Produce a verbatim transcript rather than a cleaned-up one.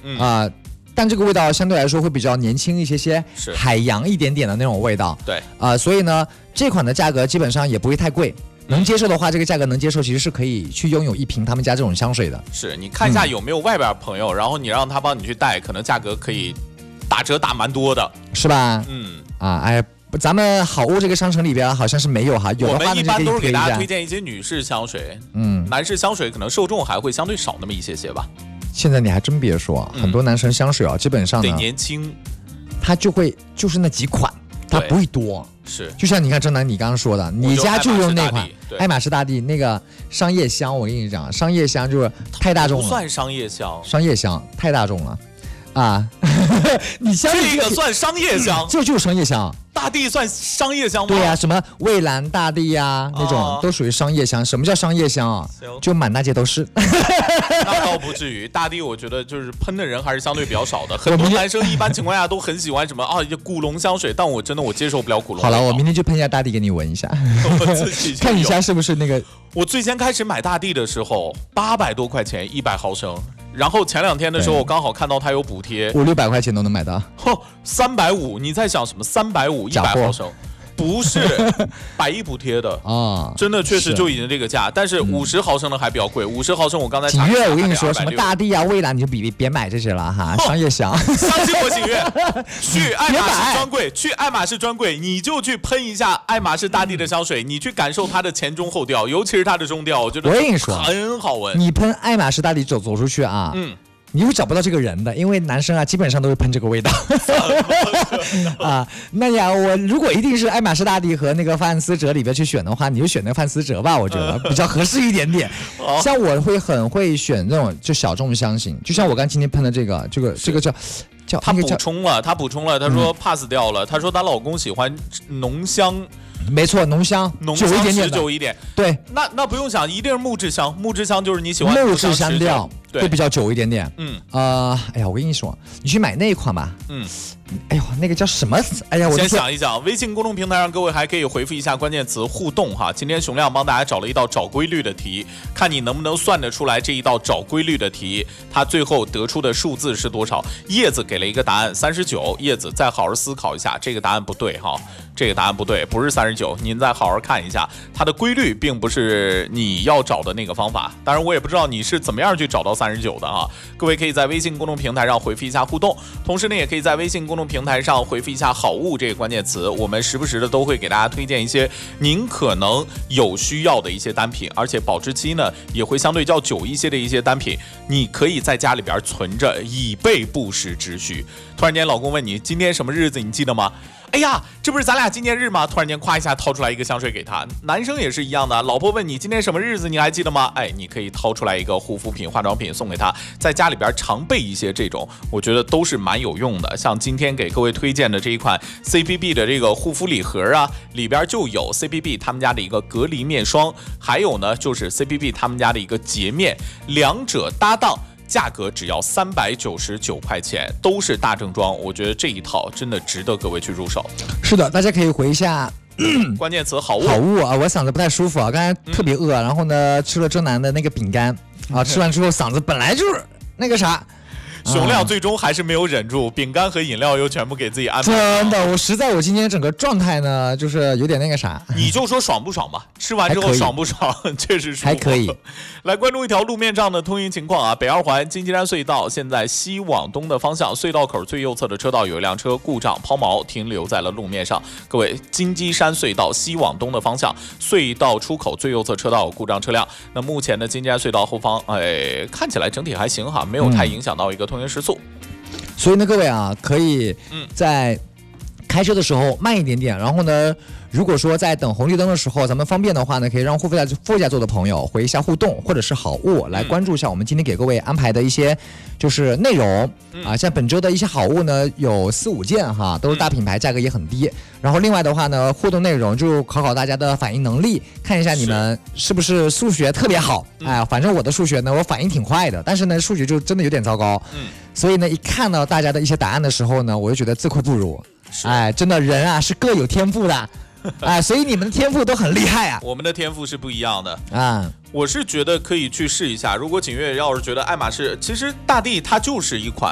嗯啊、呃，但这个味道相对来说会比较年轻一些些， 是海洋一点点的那种味道。 对啊、呃，所以呢，这款的价格基本上也不会太贵。能接受的话，这个价格能接受，其实是可以去拥有一瓶他们家这种香水的。 是你看一下有没有外边朋友，嗯、然后你让他帮你去带，可能价格可以打折打蛮多的， 是吧？ 嗯啊，哎，咱们好物这个商城里边好像是没有哈，有的话我们一般都是给大家推荐荐一些女士香水， 嗯， 男士香水可能受众还会相对少那么一些些吧。 现在你还真别说，嗯、很多男生香水啊，基本上得年轻， 它就会就是那几款，它不会多。 是， 就像你看正南你刚刚说的，你家就用那款爱马仕大地那个商业香，我跟你讲，商业香就是太大众了， 不算商业香， 商业香太大众了啊！你香这个算商业香， 这就是商业香。 大地算商业香吗？ 对呀、啊，什么蔚蓝大地呀、啊、那种、哦、都属于商业香。什么叫商业香啊？就满大街都是。 那倒不至于，大地我觉得就是喷的人还是相对比较少的。很多男生一般情况下都很喜欢什么啊古龙香水，但我真的我接受不了古龙。 好了，我明天就喷一下大地给你闻一下， 我自己看一下是不是那个。 我最先开始买大地的时候，八百多块钱一百毫升。然后前两天的时候，我刚好看到它有补贴， 五六百块钱都能买到。 哼，三百五，你在想什么？三百五一百毫升，不是百亿补贴的啊、哦，真的确实就已经这个价。但是五十毫升的还比较贵，五十毫升我刚才景月，我跟你说，什么大地啊、蔚蓝，你就别别买这些了哈，商业香。 相信我，景月，去爱马仕专柜，去爱马仕专柜，你就去喷一下爱马仕大地的香水，你去感受它的前中后调，尤其是它的中调，我觉得我跟你说很好闻。 你喷爱马仕大地走走出去啊，嗯。你会找不到这个人的，因为男生啊基本上都会喷这个味道啊。那呀，我如果一定是爱马仕大地和那个范思哲里边去选的话，你就选那个范思哲吧，我觉得比较合适一点点。像我会很会选那种就小众香型，就像我刚今天喷的这个，这个这个叫叫他补充了，他补充了，他说 pass 掉了，他说她老公喜欢浓香。 没错，浓香， 浓香久一点点， 持久一点。 对， 那那不用想，一定是木质香，木质香就是你喜欢木质香调， 对， 会比较久一点点。 嗯， 呃，哎呀，我跟你说，你去买那一款吧。 嗯， 哎呦，那个叫什么？哎呀，我先想一想，微信公众平台上各位还可以回复一下关键词互动哈。今天熊亮帮大家找了一道找规律的题，看你能不能算得出来这一道找规律的题，它最后得出的数字是多少？叶子给了一个答案三十九，叶子再好好思考一下，这个答案不对哈。这个答案不对，不是三十九，您再好好看一下，它的规律并不是你要找的那个方法。当然，我也不知道你是怎么样去找到三十九的啊。各位可以在微信公众平台上回复一下互动，同时呢，也可以在微信公众平台上回复一下好物这个关键词，我们时不时的都会给大家推荐一些您可能有需要的一些单品，而且保质期呢也会相对较久一些的一些单品，你可以在家里边存着，以备不时之需。突然间，老公问你今天什么日子，你记得吗？哎呀，这不是咱俩纪念日吗？突然间夸一下掏出来一个香水给他。男生也是一样的，老婆问你今天什么日子，你还记得吗？哎，你可以掏出来一个护肤品、化妆品送给他，在家里边常备一些这种，我觉得都是蛮有用的。像今天给各位推荐的这一款 C P B 的这个护肤礼盒啊，里边就有 C P B 他们家的一个隔离面霜，还有呢就是 C P B 他们家的一个洁面，两者搭档。价格只要三百九十九块钱，都是大正装，我觉得这一套真的值得各位去入手。 是的，大家可以回一下关键词好物。 好物啊，我嗓子不太舒服啊，刚才特别饿，嗯、然后呢吃了正南的那个饼干啊，吃完之后嗓子本来就是那个啥。 熊亮最终还是没有忍住，饼干和饮料又全部给自己安排。 真的，我实在我今天整个状态呢，就是有点那个啥。 你就说爽不爽吧，吃完之后爽不爽？确实舒服。 还可以。 来关注一条路面上的通行情况啊，北二环金鸡山隧道现在西往东的方向，隧道口最右侧的车道有一辆车故障抛锚，停留在了路面上。各位，金鸡山隧道西往东的方向，隧道出口最右侧车道有故障车辆。那目前的金鸡山隧道后方，哎，看起来整体还行哈，没有太影响到一个通行时速。 所以呢，各位啊，可以在开车的时候慢一点点，然后呢，如果说在等红绿灯的时候，咱们方便的话呢，可以让副驾副驾座的朋友回一下互动或者是好物，来关注一下我们今天给各位安排的一些就是内容啊。像本周的一些好物呢，有四五件哈，都是大品牌，价格也很低。然后另外的话呢，互动内容就考考大家的反应能力，看一下你们是不是数学特别好。哎，反正我的数学呢，我反应挺快的，但是呢，数学就真的有点糟糕。嗯，所以呢，一看到大家的一些答案的时候呢，我就觉得自愧不如。哎，真的人啊是各有天赋的。哎，所以你们的天赋都很厉害啊！ 我们的天赋是不一样的啊。 我是觉得可以去试一下。如果景月要是觉得爱马仕，其实大地它就是一款